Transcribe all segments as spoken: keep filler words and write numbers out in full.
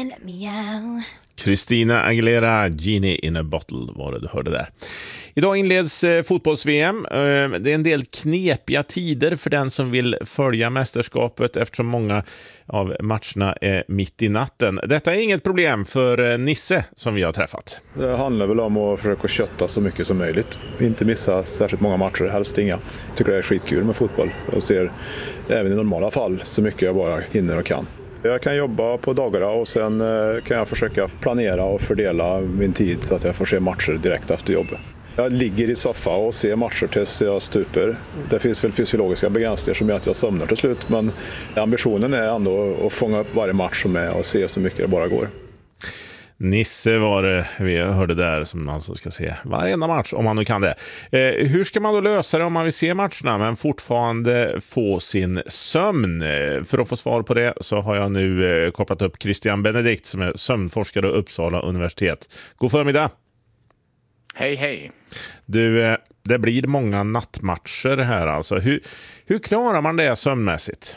and meow. Christina Aguilera, Genie in a Bottle var det du hörde där. Idag inleds eh, fotbolls-V M. Eh, det är en del knepiga tider för den som vill följa mästerskapet eftersom många av matcherna är mitt i natten. Detta är inget problem för eh, Nisse som vi har träffat. Det handlar väl om att försöka kötta så mycket som möjligt. Inte missa särskilt många matcher, helst inga. Jag tycker det är skitkul med fotboll. Jag ser även i normala fall så mycket jag bara hinner och kan. Jag kan jobba på dagarna och sen kan jag försöka planera och fördela min tid så att jag får se matcher direkt efter jobbet. Jag ligger i soffa och ser matcher tills jag stuper. Det finns väl fysiologiska begränsningar som gör att jag somnar till slut, men ambitionen är ändå att fånga upp varje match som är och se så mycket det bara går. Nisse var det vi hörde där som alltså ska se varenda match om man nu kan det. Eh, hur ska man då lösa det om man vill se matcherna men fortfarande få sin sömn? Eh, för att få svar på det så har jag nu eh, kopplat upp Christian Benedikt som är sömnforskare vid Uppsala universitet. God förmiddag! Hej, hej! Du, eh, det blir många nattmatcher här alltså. Hur, hur klarar man det sömnmässigt?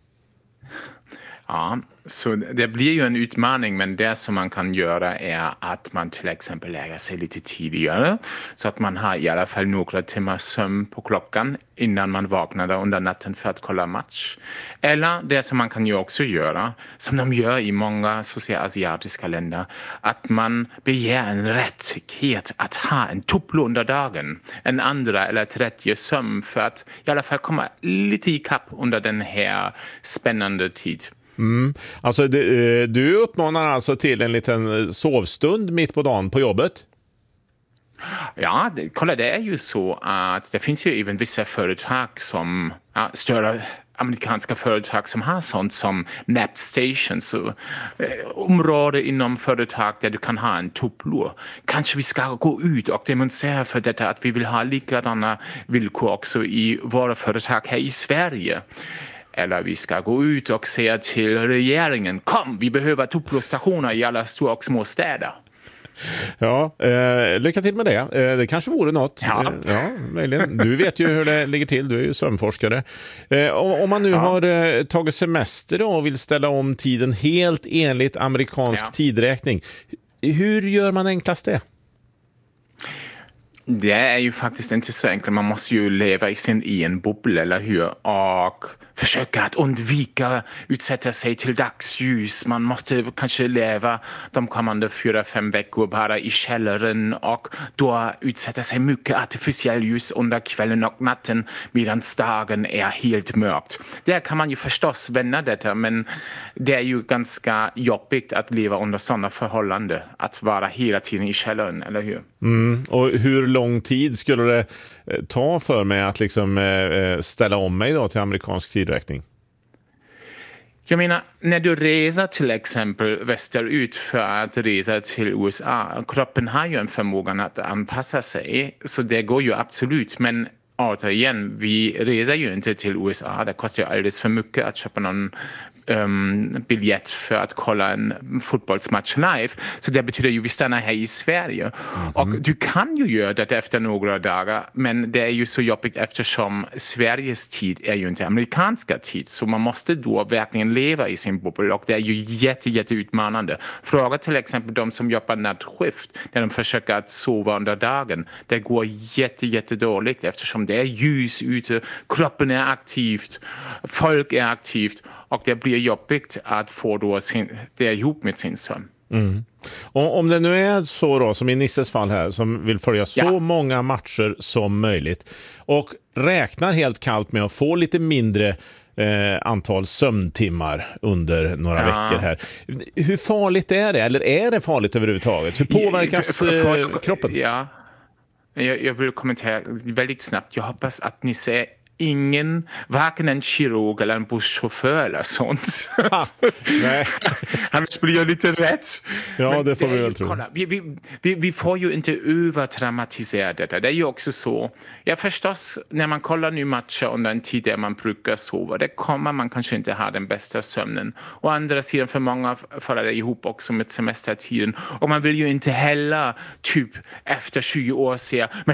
Ja, så det blir ju en utmaning, men det som man kan göra är att man till exempel lägger sig lite tidigare så att man har i alla fall några timmar sömn på klockan innan man vaknar under natten för att kolla match. Eller det som man kan ju också göra, som de gör i många socialasiatiska länder, att man begär en rättighet att ha en tupplo under dagen, en andra eller tredje sömn för att i alla fall komma lite i kapp under den här spännande tid. Mm. Alltså du, du uppmanar alltså till en liten sovstund mitt på dagen på jobbet? Ja, det, kolla det är ju så att det finns ju även vissa företag som, ja, större amerikanska företag som har sånt som nap stations, så, eh, område inom företag där du kan ha en tupplo. Kanske vi ska gå ut och demonstrera för detta att vi vill ha likadana villkor också i våra företag här i Sverige. Eller vi ska gå ut och säga till regeringen, kom, vi behöver tupplostationer i alla stora och små städer. Ja, eh, lycka till med det. Eh, det kanske vore något. Ja. Eh, ja, möjligen. Du vet ju hur det ligger till, du är ju sömnforskare. Eh, om, om man nu ja. har eh, tagit semester då och vill ställa om tiden helt enligt amerikansk ja. tidräkning, hur gör man enklast det? Det är ju faktiskt inte så enkelt. Man måste ju leva i sin egen bubbla, eller hur? Och försöka att undvika utsätta sig till dagsljus. Man måste kanske leva de kommande fyra, fem veckor bara i källaren och då utsätta sig mycket artificiell ljus under kvällen och natten medan dagen är helt mörkt. Där kan man ju förstås vända detta, men det är ju ganska jobbigt att leva under sådana förhållanden. Att vara hela tiden i källaren, eller hur? Mm. Och hur lång tid skulle det ta för mig att liksom eh, ställa om mig då till amerikansk tidräkning? Jag menar, när du reser till exempel västerut för att resa till U S A, kroppen har ju en förmåga att anpassa sig, så det går ju absolut, men återigen, vi reser ju inte till U S A, det kostar ju alldeles för mycket att köpa någon um, biljett för att kolla en fotbollsmatch live, så det betyder ju att vi stannar här i Sverige. Mm-hmm. Och du kan ju göra det efter några dagar, men det är ju så jobbigt eftersom Sveriges tid är ju inte amerikanska tid, så man måste då verkligen leva i sin bubbel och det är ju jätte, jätte utmanande. Fråga till exempel de som jobbar nattskift, där de försöker att sova under dagen. Det går jätte, jätte dåligt eftersom det är ljus ute, kroppen är aktivt, folk är aktivt och det blir jobbigt att få då sin, det ihop med sin sömn. Mm. Och om det nu är så då, som i Nisses fall här, som vill följa så ja. många matcher som möjligt och räknar helt kallt med att få lite mindre eh, antal sömntimmar under några ja. veckor här. Hur farligt är det? Eller är det farligt överhuvudtaget? Hur påverkas eh, kroppen? Ja. Jag, jag vill kommentera väldigt snabbt. Jag hoppas att ni ser ingen, varken en kirurg eller en busschaufför eller sånt. Ah, nej. Han blir ju lite rätt. Ja, men det får det vi väl ju, tro. Kolla, vi, vi, vi, vi får ju inte överdramatisera detta. Det är ju också så. Ja, förstås, när man kollar nu matcher under en tid där man brukar sova, det kommer man kanske inte ha den bästa sömnen. Å andra sidan, för många faller det ihop också med semestertiden. Och man vill ju inte heller typ efter tjugo år säga, men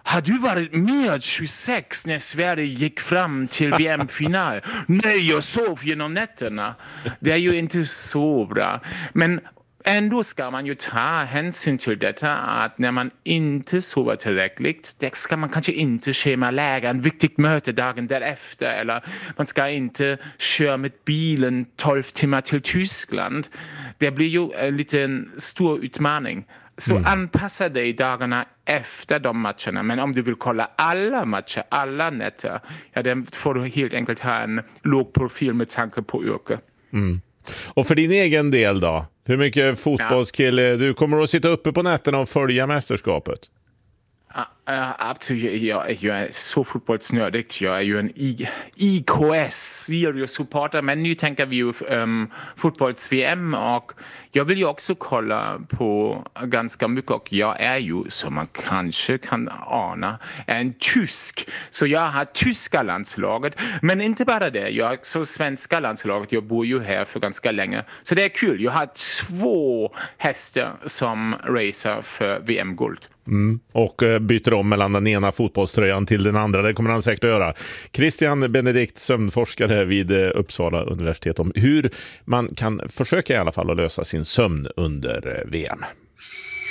har du varit med tjugosex när Sverige gick fram till V M-final? Nej, jag sov genom nätterna. Det är ju inte så bra. Men ändå ska man ju ta hänsyn till detta att när man inte sover tillräckligt, det ska man kanske inte schemalägga en viktigt möte dagen därefter, eller man ska inte köra med bilen tolv timmar till Tyskland. Det blir ju en liten stor utmaning. Så mm. anpassa dig dagarna efter de matcherna. Men om du vill kolla alla matcher, alla nätter, ja, då får du helt enkelt ha en låg profil med tanke på yrke. Mm. Och för din egen del då? Hur mycket fotbollskille? Ja. Du kommer att sitta uppe på nätterna och följa mästerskapet? Uh, absolut, jag, jag är så fotbollsnördig. Jag är ju en I, I K S Sirius-supporter, men nu tänker vi ju um, fotbolls-V M och jag vill ju också kolla på ganska mycket och jag är ju, som man kanske kan ana, en tysk. Så jag har tyska landslaget, men inte bara det. Jag har också svenska landslaget. Jag bor ju här för ganska länge. Så det är kul. Jag har två hästar som racer för V M-guld. Mm. Och uh, byter om mellan den ena fotbollströjan till den andra. Det kommer han säkert att göra. Christian Benedikt, sömnforskare vid uh, Uppsala universitet, om hur man kan försöka i alla fall att lösa sin sömn under uh, V M.